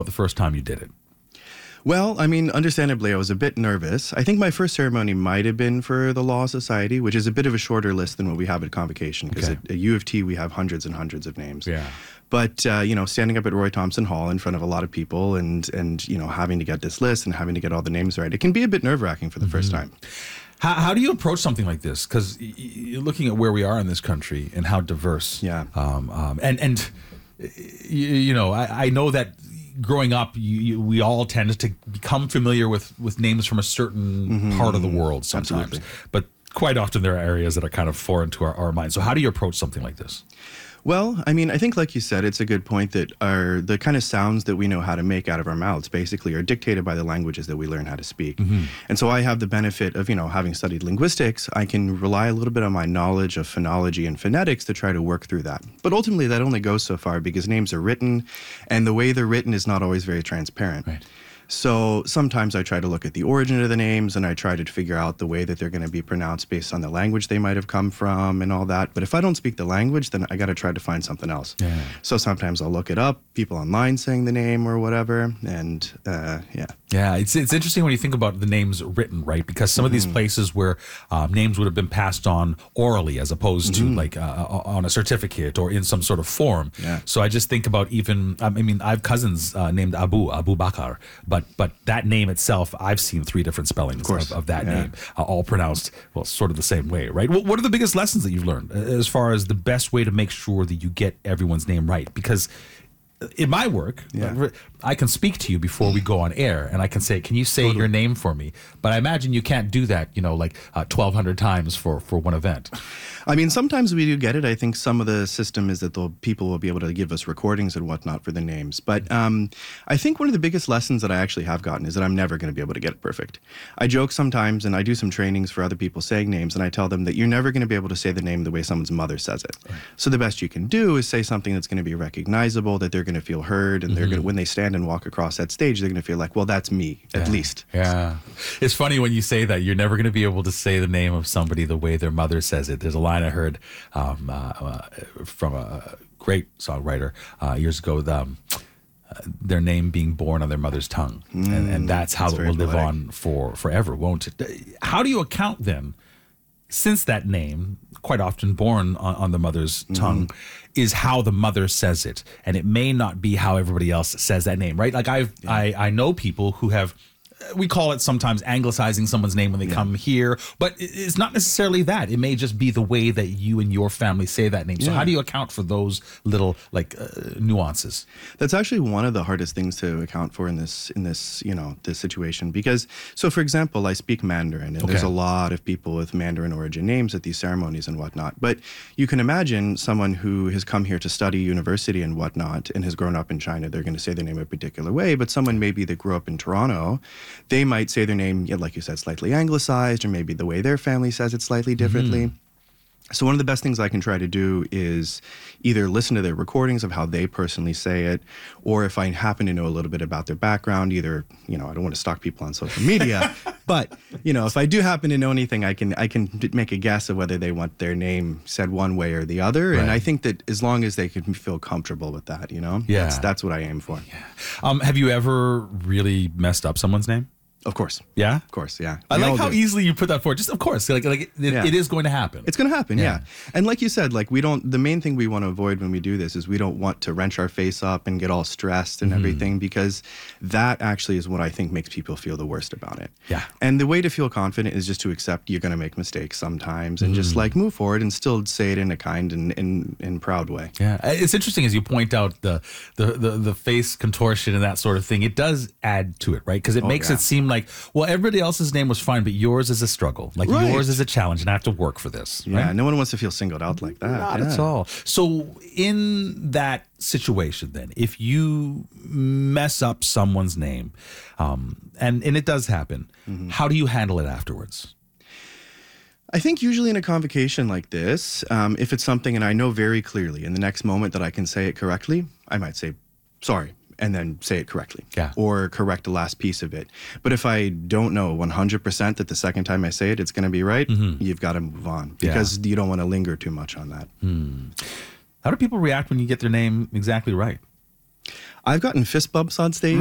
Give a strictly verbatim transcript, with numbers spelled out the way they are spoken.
the first time you did it? Well, I mean, understandably, I was a bit nervous. I think my first ceremony might have been for the Law Society, which is a bit of a shorter list than what we have at Convocation, because Okay. at, at U of T, we have hundreds and hundreds of names. Yeah. But, uh, you know, standing up at Roy Thompson Hall in front of a lot of people and, and, you know, having to get this list and having to get all the names right, it can be a bit nerve-wracking for the first time. How, how do you approach something like this? Because you're looking at where we are in this country and how diverse. Yeah. Um, um, and, and you, you know, I, I know that growing up, you, you, we all tend to become familiar with, with names from a certain mm-hmm. part of the world sometimes. Absolutely. But quite often there are areas that are kind of foreign to our, our minds. So how do you approach something like this? Well, I mean, I think, like you said, it's a good point that our the kind of sounds that we know how to make out of our mouths basically are dictated by the languages that we learn how to speak. Mm-hmm. And so I have the benefit of, you know, having studied linguistics, I can rely a little bit on my knowledge of phonology and phonetics to try to work through that. But ultimately, that only goes so far because names are written, and the way they're written is not always very transparent. Right. So sometimes I try to look at the origin of the names and I try to figure out the way that they're going to be pronounced based on the language they might have come from and all that. But if I don't speak the language, then I got to try to find something else. Yeah. So sometimes I'll look it up, people online saying the name or whatever. And uh, yeah. Yeah, it's it's interesting when you think about the names written, right? Because some mm-hmm. of these places where um, names would have been passed on orally as opposed mm-hmm. to like uh, on a certificate or in some sort of form. Yeah. So I just think about even, I mean, I have cousins uh, named Abu, Abu Bakr, but but that name itself, I've seen three different spellings of, of, of that yeah. name, uh, all pronounced, well, sort of the same way, right? What, what are the biggest lessons that you've learned as far as the best way to make sure that you get everyone's name right? Because in my work, Yeah. I can speak to you before we go on air, and I can say, "Can you say Totally. your name for me?" But I imagine you can't do that, you know, like uh, twelve hundred times for for one event. I mean, sometimes we do get it. I think some of the system is that the people will be able to give us recordings and whatnot for the names. But um, I think one of the biggest lessons that I actually have gotten is that I'm never going to be able to get it perfect. I joke sometimes, and I do some trainings for other people saying names, and I tell them that you're never going to be able to say the name the way someone's mother says it. Right. So the best you can do is say something that's going to be recognizable, that they're going to feel heard, and mm-hmm. they're going to, when they stand and walk across that stage, they're going to feel like, well, that's me, at yeah. least. Yeah. It's funny when you say that. You're never going to be able to say the name of somebody the way their mother says it. There's a line I heard um, uh, uh, from a great songwriter uh, years ago, with, um, uh, their name being born on their mother's tongue. Mm, and, and that's how that's it will live poetic. on for forever, won't it? How do you account then, since that name, quite often born on, on the mother's mm-hmm. tongue, is how the mother says it, and it may not be how everybody else says that name, right? Like I've, yeah. I, I know people who have, we call it sometimes anglicizing someone's name when they yeah. come here, but it's not necessarily that. It may just be the way that you and your family say that name. So yeah. how do you account for those little like uh, nuances? That's actually one of the hardest things to account for in this, in this, you know, this situation. Because, so for example, I speak Mandarin, and okay. there's a lot of people with Mandarin origin names at these ceremonies and whatnot. But you can imagine someone who has come here to study university and whatnot and has grown up in China, they're going to say their name a particular way. But someone maybe that grew up in Toronto, they might say their name, like you said, slightly anglicized, or maybe the way their family says it slightly differently. Mm-hmm. So one of the best things I can try to do is either listen to their recordings of how they personally say it, or if I happen to know a little bit about their background, either, you know, I don't want to stalk people on social media, but, you know, if I do happen to know anything, I can I can make a guess of whether they want their name said one way or the other. Right. And I think that as long as they can feel comfortable with that, you know, yeah. that's, that's what I aim for. Yeah. Um, have you ever really messed up someone's name? Of course. Yeah? Of course, yeah. I We like all how do. easily you put that forward. Just, of course, like, like it, Yeah. it is going to happen. It's going to happen, Yeah. yeah. And like you said, like we don't, the main thing we want to avoid when we do this is we don't want to wrench our face up and get all stressed and Mhm. everything, because that actually is what I think makes people feel the worst about it. Yeah. And the way to feel confident is just to accept you're going to make mistakes sometimes and just Mm. like move forward and still say it in a kind and, and, and proud way. Yeah, it's interesting as you point out the the the, the face contortion and that sort of thing. It does add to it, right? Because it Oh, makes yeah. it seem like, well, everybody else's name was fine, but yours is a struggle. Like Right. yours is a challenge, and I have to work for this. Yeah, right? no one wants to feel singled out like that. Not yeah. at all. So in that situation, then, if you mess up someone's name, um, and and it does happen, Mm-hmm. how do you handle it afterwards? I think usually in a convocation like this, um, if it's something and I know very clearly in the next moment that I can say it correctly, I might say, sorry, and then say it correctly. Yeah. Or correct the last piece of it. But if I don't know one hundred percent that the second time I say it, it's going to be right, Mm-hmm. you've got to move on, Yeah. because you don't want to linger too much on that. How do people react when you get their name exactly right? I've gotten fist bumps on stage.